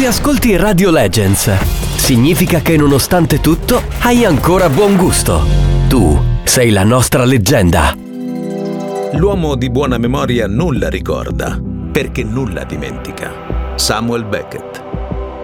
Se ascolti Radio Legends, significa che nonostante tutto hai ancora buon gusto. Tu sei la nostra leggenda. L'uomo di buona memoria nulla ricorda, perché nulla dimentica. Samuel Beckett.